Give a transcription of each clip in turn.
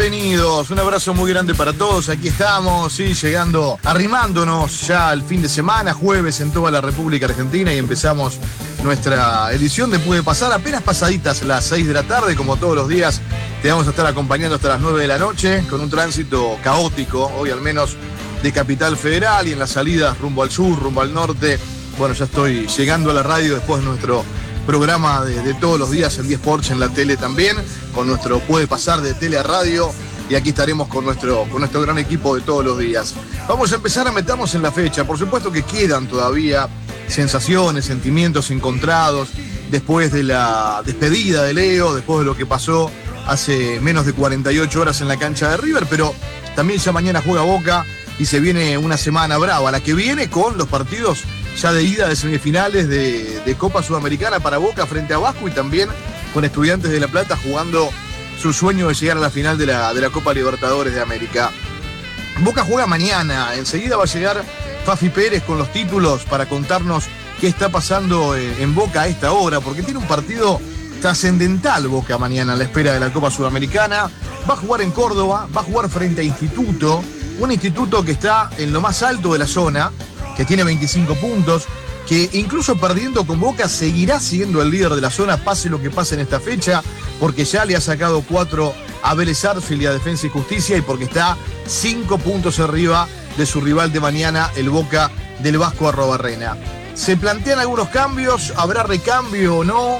Bienvenidos, un abrazo muy grande para todos. Aquí estamos, sí, llegando, arrimándonos ya al fin de semana, jueves en toda la República Argentina, y empezamos nuestra edición de Puede Pasar, apenas pasaditas las 6 de la tarde, como todos los días. Te vamos a estar acompañando hasta las 9 de la noche, con un tránsito caótico, hoy al menos de Capital Federal, y en las salidas rumbo al sur, rumbo al norte. Bueno, ya estoy llegando a la radio después de nuestro programa de todos los días, el 10 Porsche en la tele también, con nuestro Puede Pasar de tele a radio, y aquí estaremos con nuestro gran equipo de todos los días. Vamos a empezar a meternos en la fecha. Por supuesto que quedan todavía sensaciones, sentimientos encontrados después de la despedida de Leo, después de lo que pasó hace menos de 48 horas en la cancha de River, pero también ya mañana juega Boca y se viene una semana brava, la que viene con los partidos ya de ida de semifinales de Copa Sudamericana para Boca frente a Vasco, y también con Estudiantes de La Plata jugando su sueño de llegar a la final de la Copa Libertadores de América. Boca juega mañana, enseguida va a llegar Fafi Pérez con los títulos para contarnos qué está pasando en Boca a esta hora, porque tiene un partido trascendental Boca mañana a la espera de la Copa Sudamericana. Va a jugar en Córdoba, va a jugar frente a Instituto, un Instituto que está en lo más alto de la zona, que tiene 25 puntos, que incluso perdiendo con Boca seguirá siendo el líder de la zona, pase lo que pase en esta fecha, porque ya le ha sacado 4 a Vélez Sarsfield y a Defensa y Justicia, y porque está 5 puntos arriba de su rival de mañana, el Boca del Vasco Arrobarrena. Se plantean algunos cambios, habrá recambio o no,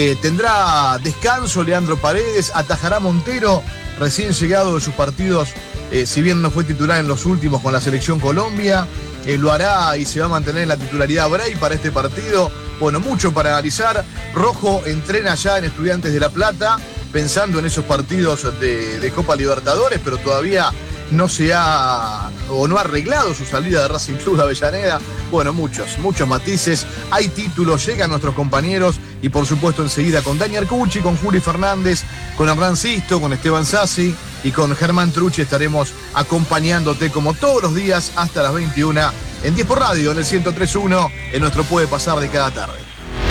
tendrá descanso Leandro Paredes, atajará Montero, recién llegado de sus partidos, si bien no fue titular en los últimos con la Selección Colombia. Lo hará y se va a mantener en la titularidad Bray para este partido. Bueno, mucho para analizar. Rojo entrena ya en Estudiantes de La Plata, pensando en esos partidos de Copa Libertadores, pero todavía no ha arreglado su salida de Racing Club de Avellaneda. Bueno, muchos matices. Hay títulos, llegan nuestros compañeros, y por supuesto enseguida con Dani Arcucci, con Juli Fernández, con Hernán Sisto, con Esteban Sassi y con Germán Trucci estaremos acompañándote como todos los días hasta las 21 en 10 por Radio, en el 103.1, en nuestro Puede Pasar de cada tarde.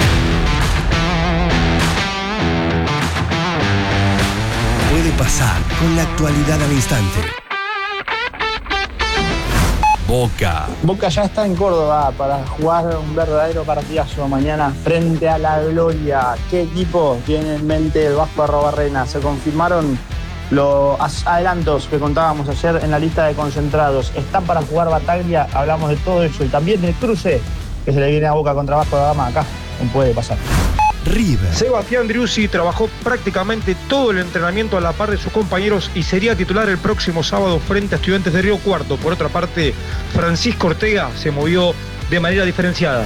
Puede Pasar, con la actualidad al instante. Boca ya está en Córdoba para jugar un verdadero partidazo mañana frente a la Gloria. ¿Qué equipo tiene en mente el Vasco Arrobarrena? Se confirmaron los adelantos que contábamos ayer en la lista de concentrados. Están para jugar Bataglia, hablamos de todo eso, y también del cruce que se le viene a Boca contra Vasco da Gama acá, en Puede Pasar. River. Sebastián Driussi trabajó prácticamente todo el entrenamiento a la par de sus compañeros y sería titular el próximo sábado frente a Estudiantes de Río Cuarto. Por otra parte, Francisco Ortega se movió de manera diferenciada.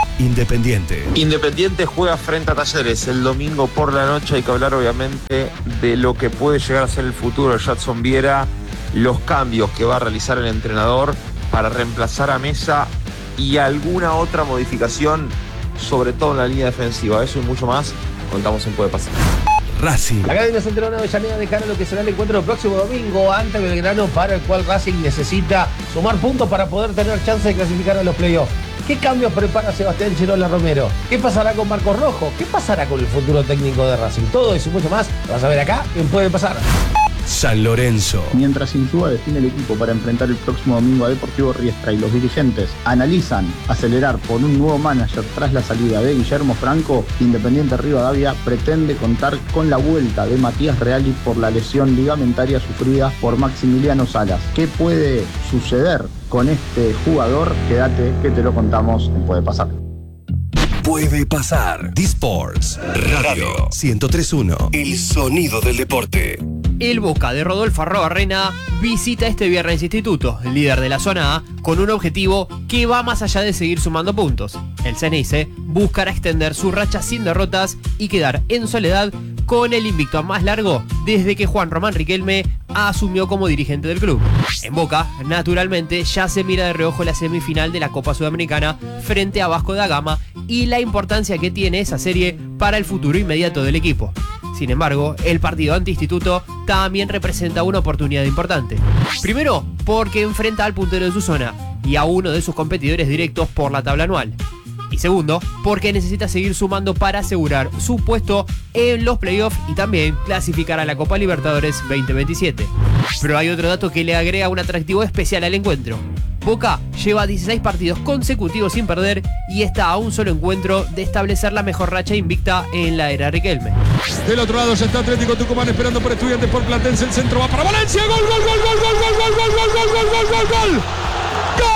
Independiente juega frente a Talleres el domingo por la noche. Hay que hablar obviamente de lo que puede llegar a ser el futuro de Jadson Viera, los cambios que va a realizar el entrenador para reemplazar a Mesa y alguna otra modificación, sobre todo en la línea defensiva. Eso y mucho más contamos en Puede Pasar. Racing. La Academia Central de Avellaneda de cara a lo que será el encuentro el próximo domingo ante Belgrano, para el cual Racing necesita sumar puntos para poder tener chance de clasificar a los playoffs. ¿Qué cambios prepara Sebastián Chirola Romero? ¿Qué pasará con Marcos Rojo? ¿Qué pasará con el futuro técnico de Racing? Todo eso y mucho más lo vas a ver acá en Puede Pasar. San Lorenzo. Mientras Insúa define el equipo para enfrentar el próximo domingo a Deportivo Riestra y los dirigentes analizan acelerar por un nuevo manager tras la salida de Guillermo Franco, Independiente Rivadavia pretende contar con la vuelta de Matías Reali por la lesión ligamentaria sufrida por Maximiliano Salas. ¿Qué puede suceder con este jugador? Quédate que te lo contamos en Puede Pasar. Puede Pasar. D-Sports Radio 103.1. El sonido del deporte. El Boca de Rodolfo Arrobarrena visita este viernes Instituto, líder de la zona A, con un objetivo que va más allá de seguir sumando puntos. El Ceneice buscará extender su racha sin derrotas y quedar en soledad con el invicto más largo desde que Juan Román Riquelme asumió como dirigente del club. En Boca, naturalmente, ya se mira de reojo la semifinal de la Copa Sudamericana frente a Vasco da Gama y la importancia que tiene esa serie para el futuro inmediato del equipo. Sin embargo, el partido ante Instituto también representa una oportunidad importante. Primero, porque enfrenta al puntero de su zona y a uno de sus competidores directos por la tabla anual. Y Y segundo, porque necesita seguir sumando para asegurar su puesto en los playoffs y también clasificar a la Copa Libertadores 2027. Pero hay otro dato que le agrega un atractivo especial al encuentro. Boca lleva 16 partidos consecutivos sin perder y está a un solo encuentro de establecer la mejor racha invicta en la era Riquelme. Del otro lado ya está Atlético Tucumán esperando por Estudiantes, por Platense, el centro va para Valencia, gol, gol, gol, gol, gol, gol, gol, gol, gol, gol, gol, gol, gol, gol.